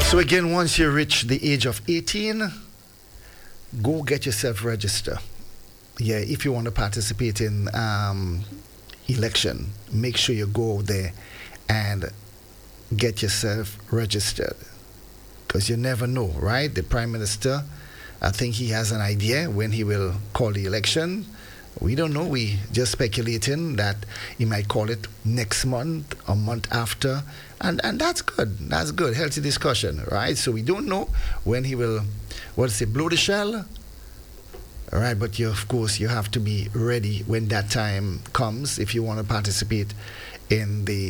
So again, once you reach the age of 18, go get yourself registered. Yeah, if you want to participate in election, make sure you go there and get yourself registered. Because you never know, right? The Prime Minister, I think he has an idea when he will call the election. We don't know. We just speculating that he might call it next month or month after. And that's good. That's good. Healthy discussion, right? So we don't know when he will, blow the shell. All right, but of course, you have to be ready when that time comes if you want to participate in the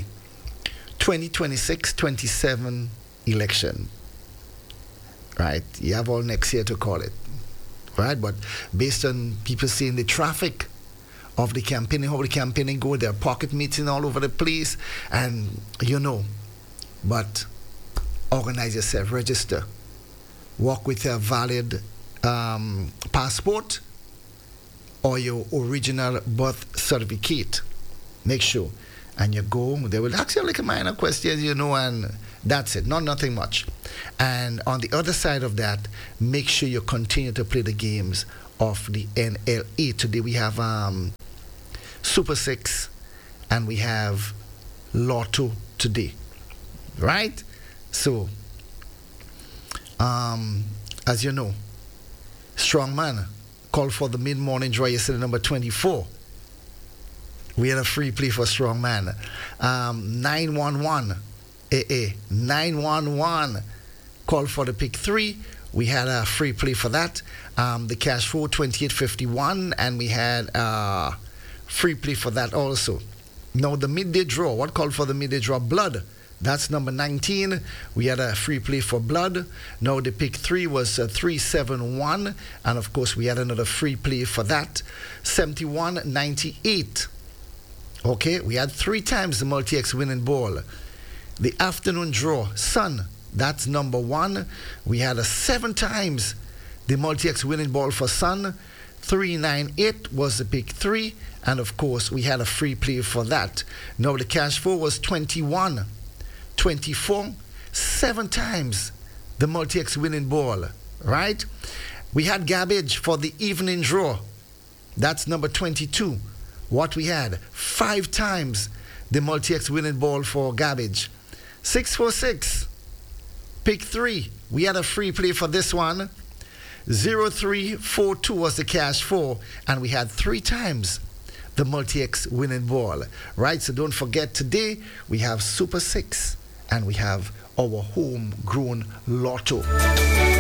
2026-27 election. Right? You have all next year to call it. Right? But based on people seeing the traffic of the campaigning, how the campaigning go, there are pocket meetings all over the place, and but organize yourself, register, walk with a valid passport or your original birth certificate. Make sure. And you go, they will ask you like a minor question, and that's it. Nothing much. And on the other side of that, make sure you continue to play the games of the NLE. Today we have Super 6 and we have Lotto today. Right? So, as you know, Strongman called for the mid-morning draw yesterday, number 24. We had a free play for Strongman. 911. 911 called for the pick 3. We had a free play for that. The cash flow 2851, and we had a free play for that also. Now the midday draw. What called for the midday draw? Blood. That's number 19. We had a free play for Blood. Now the pick 3 was 371, and of course we had another free play for that. 7198. Okay, we had 3 times the multi-X winning ball. The afternoon draw, Sun, that's number 1. We had 7 times the multi-X winning ball for Sun. 398 was the pick 3, and of course we had a free play for that. Now the cash flow was 21, 24, 7 times the multi-X winning ball, right? We had garbage for the evening draw. That's number 22. What we had, 5 times the multi-X winning ball for garbage. 646, pick 3. We had a free play for this one. 0342 was the cash 4, and we had 3 times the multi-X winning ball. Right, so don't forget today we have Super 6 and we have our homegrown Lotto.